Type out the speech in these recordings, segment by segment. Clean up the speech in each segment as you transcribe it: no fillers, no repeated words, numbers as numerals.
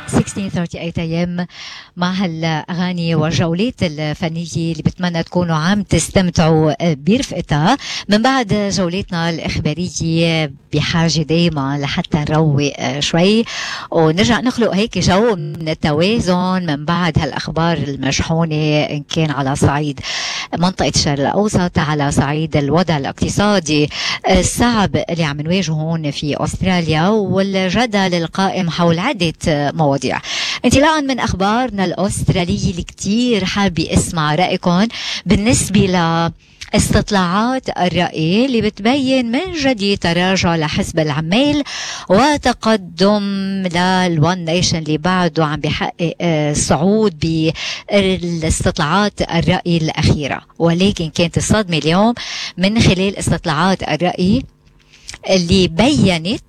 1638 AM مع هالأغاني والجولات الفنية اللي بتمنى تكونوا عم تستمتعوا برفقتها. من بعد جولتنا الإخبارية بحاجة دايما لحتى نروق شوي ونرجع نخلق هيك جو من التوازن من بعد هالأخبار المشحونة، إن كان على صعيد منطقة الشرق الأوسط، على صعيد الوضع الاقتصادي الصعب اللي عم نواجهه هون في أستراليا، والجدل القائم حول عدة مواضيع. انطلاقا من أخبارنا الأسترالية اللي كتير حابة اسمع رأيكم بالنسبة لاستطلاعات الرأي اللي بتبين من جديد تراجع لحزب العمال وتقدم للون نيشن اللي بعده عم بيحقق صعود بالاستطلاعات الرأي الأخيرة. ولكن كانت الصدمة اليوم من خلال استطلاعات الرأي اللي بيّنت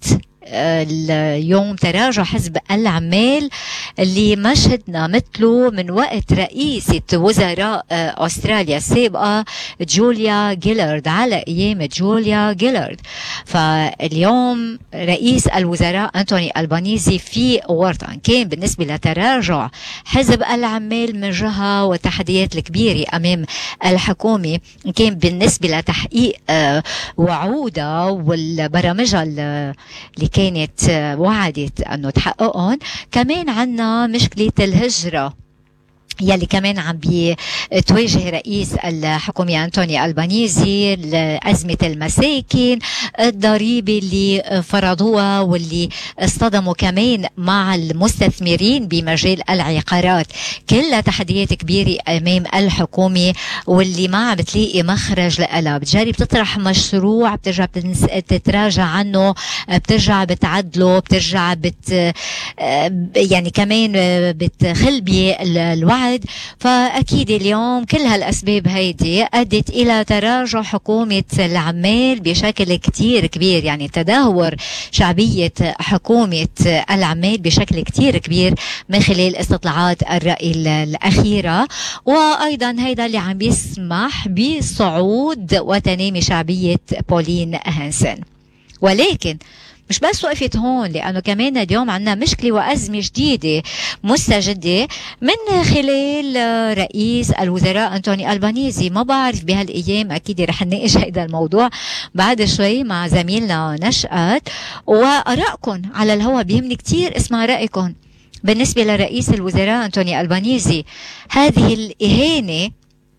اليوم تراجع حزب العمال اللي ما شهدنا مثله من وقت رئيسة وزراء أستراليا السابقة جوليا جيلارد، على أيام جوليا جيلارد. فاليوم رئيس الوزراء أنتوني ألبانيزي في ورطة كان بالنسبة لتراجع حزب العمال من جهة والتحديات الكبيرة أمام الحكومة، كان بالنسبة لتحقيق وعودها والبرامجها اللي كانت وعدت أنه تحققهم. كمان عنا مشكلة الهجرة يلي كمان عم بتواجه رئيس الحكومة أنتوني ألبانيزي، أزمة المساكن، الضريبة اللي فرضوها واللي اصطدموا كمان مع المستثمرين بمجال العقارات. كلها تحديات كبيرة أمام الحكومة واللي ما عم بتلاقي مخرج لها. بتجرب تطرح مشروع بترجع تتراجع عنه، بترجع بتعدله، بترجع يعني كمان بتخل بالوعد. فأكيد اليوم كل هالأسباب هيدي أدت إلى تراجع حكومة العمال بشكل كتير كبير، يعني تدهور شعبية حكومة العمال بشكل كتير كبير من خلال استطلاعات الرأي الأخيرة. وأيضا هيدا اللي عم بيسمح بصعود وتنامي شعبية بولين هانسن. ولكن مش بس وقفت هون، لأنه كمان اليوم عنا مشكلة وأزمة جديدة مستجدة من خلال رئيس الوزراء أنتوني ألبانيزي. ما بعرف بهالأيام، أكيد رح نناقش هيدا الموضوع بعد شوي مع زميلنا نشأت، وأرائكم على الهواء بيهمني كتير اسمع رأيكم بالنسبة لرئيس الوزراء أنتوني ألبانيزي. هذه الإهانة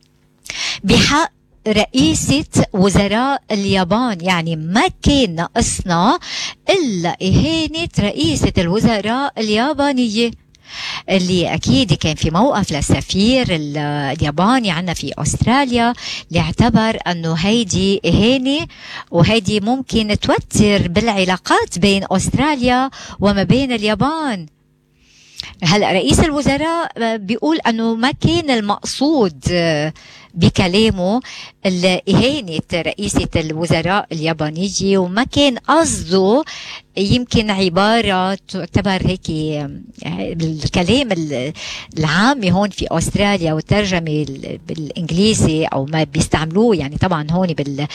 بحق رئيسة وزراء اليابان، يعني ما كان ناقصنا إلا إهانة رئيسة الوزراء اليابانية، اللي أكيد كان في موقف للسفير الياباني عنا في أستراليا، اللي اعتبر أنه هيدي إهانة وهيدي ممكن توتر بالعلاقات بين أستراليا وما بين اليابان. هلأ رئيس الوزراء بيقول أنه ما كان المقصود بكلامه إهانة رئيسة الوزراء اليابانية، وما كان قصده يمكن عبارة تعتبر هيك بالكلام العامي هون في أستراليا والترجمة بالإنجليزي أو ما بيستعملوه، يعني طبعا هون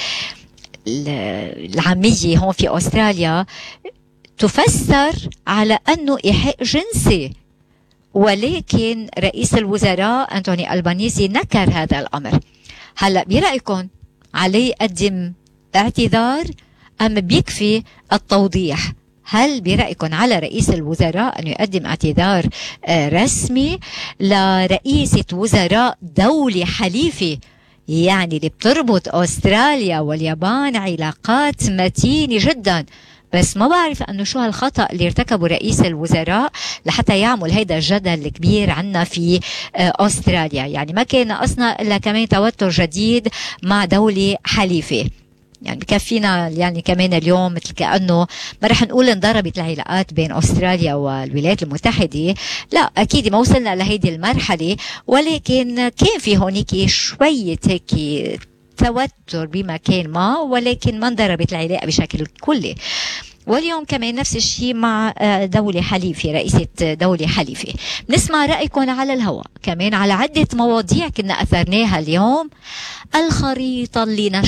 بالعامية هون في أستراليا تفسر على أنه إيحاء جنسي. ولكن رئيس الوزراء أنتوني ألبانيزي نكر هذا الأمر. هلأ برأيكم عليه يقدم اعتذار أم بيكفي التوضيح؟ هل برأيكم على رئيس الوزراء أن يقدم اعتذار رسمي لرئيسة وزراء دولة حليفة، يعني اللي بتربط أستراليا واليابان علاقات متينة جدا؟ بس ما بعرف أنه شو هالخطأ اللي ارتكبه رئيس الوزراء لحتى يعمل هيدا الجدل الكبير عنا في أستراليا. يعني ما كان ناقصنا إلا كمان توتر جديد مع دولة حليفة. يعني بكفينا يعني كمان اليوم مثل كأنه ما رح نقول انضربت العلاقات بين أستراليا والولايات المتحدة، لا أكيد ما وصلنا لهيدي المرحلة، ولكن كان في هونيك شوية هيك توتر بمكان ما، ولكن ما انضربت العلاقة بشكل كلي. واليوم كمان نفس الشيء مع دولة حليفة، رئيسة دولة حليفة. نسمع رأيكم على الهواء كمان على عدة مواضيع كنا أثرناها اليوم. الخريطة اللي